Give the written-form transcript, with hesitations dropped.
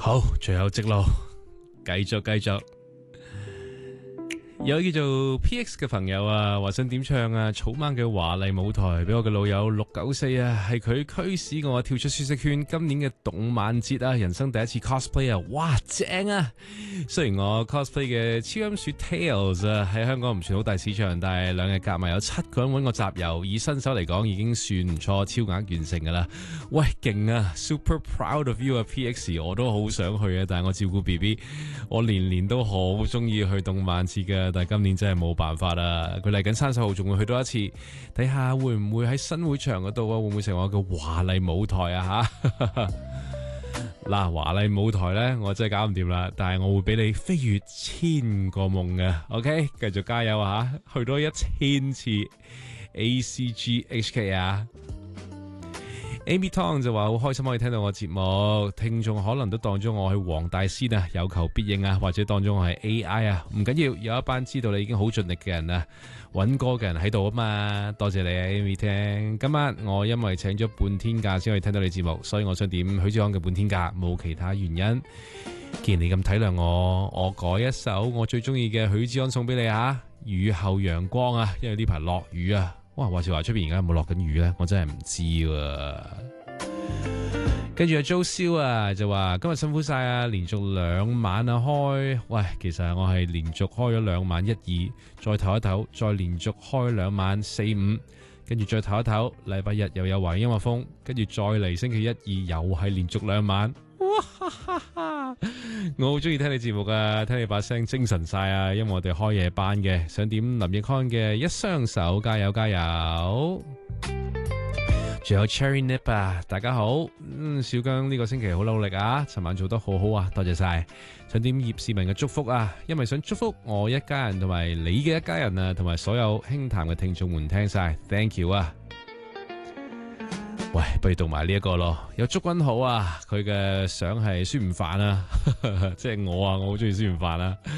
好，最後直路，繼續。有叫做 PX 嘅朋友啊，話想點唱啊草蜢嘅華麗舞台俾我嘅老友694啊，係佢驅使我跳出舒適圈。今年嘅動漫節啊，人生第一次 cosplay 啊，哇正啊！雖然我 cosplay 嘅超音鼠 Tails 啊喺香港唔算好大市場，但係2日夾埋有7個人揾我集郵，以新手嚟講已經算唔錯，超額完成噶啦。喂，勁啊 ！Super proud of you 啊 PX， 我都好想去啊，但係我照顧 BB， 我年都好中意去動漫節嘅。但係今年真係冇辦法啦，佢嚟緊30號仲會去多一次，睇下會唔會喺新會場嗰度啊，會唔會成為我嘅華麗舞台啊吓？嗱，華麗舞台呢，我真係搞唔掂啦，但係我會俾你飛越1000個夢嘅 ，OK， 繼續加油啊，去多1000次 ACGHK 啊！Amy Tong 就話好開心可以聽到我節目，聽眾可能都當咗我係黃大仙啊，有求必應啊，或者當咗我係 AI 啊，唔緊要，有一班知道你已經好盡力嘅人啊，揾歌嘅人喺度啊嘛，多謝你啊 Amy 聽。今晚我因為請咗半天假先可以聽到你節目，所以我想點許志安嘅半天假，冇其他原因。既然你咁體諒我改一首我最中意嘅許志安送俾你啊，雨後陽光啊，因為呢排落雨啊。哇！話時話出邊而家有冇落緊雨咧？我真係唔知喎。跟住阿 Jo 蕭啊，就話今日辛苦晒啊，連續2晚啊開。喂，其實我係連續開咗2晚1、2，再唞一唞，再連續開2晚4、5，跟住再唞一唞。禮拜日又有華語音樂風，跟住再嚟星期1、2又係連續2晚。哇哈哈哈！我好中意聽你節目啊，聽你把聲精神晒啊，因為我哋開夜班嘅，想點林奕匡嘅一雙手，加油加油！仲有 Cherry Nip 啊，大家好，小姜呢個星期好努力啊，尋晚做得好好啊，多謝晒。想點葉市民嘅祝福啊，因為想祝福我一家人同埋你嘅一家人啊，同埋所有輕談嘅聽眾們聽晒 ，Thank you 啊！喂，不如讀埋呢一個咯，有祝君好啊，佢嘅相係孫悟飯啊，即係我啊，我好中意孫悟飯啊。